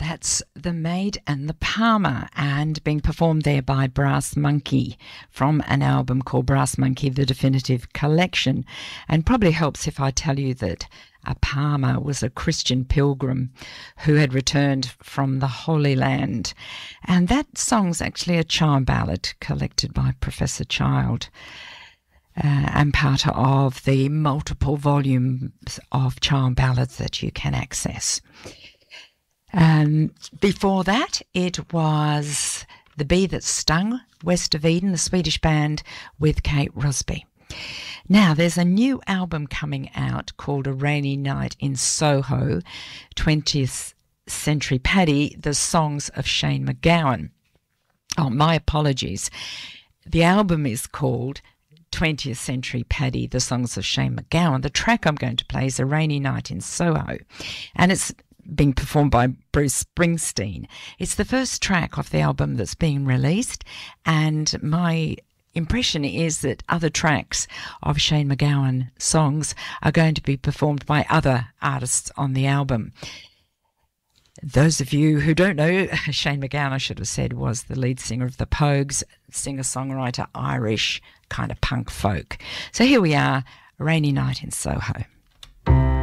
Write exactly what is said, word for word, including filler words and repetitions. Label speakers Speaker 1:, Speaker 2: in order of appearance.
Speaker 1: That's The Maid and the Palmer, and being performed there by Brass Monkey from an album called Brass Monkey, The Definitive Collection. And probably helps if I tell you that a Palmer was a Christian pilgrim who had returned from the Holy Land. And that song's actually a child ballad collected by Professor Child. Uh, and part of the multiple volumes of child ballads that you can access. Um, before that, it was The Bee That Stung, West of Eden, the Swedish band with Kate Rusby. Now, there's a new album coming out called A Rainy Night in Soho, twentieth Century Paddy, the songs of Shane MacGowan. Oh, my apologies. The album is called twentieth Century Paddy, the songs of Shane MacGowan. The track I'm going to play is A Rainy Night in Soho, and it's being performed by Bruce Springsteen. It's the first track off the album that's being released, and my impression is that other tracks of Shane MacGowan songs are going to be performed by other artists on the album. Those of you who don't know, Shane MacGowan, I should have said, was the lead singer of the Pogues, singer-songwriter, Irish kind of punk folk. So here we are, A Rainy Night in Soho.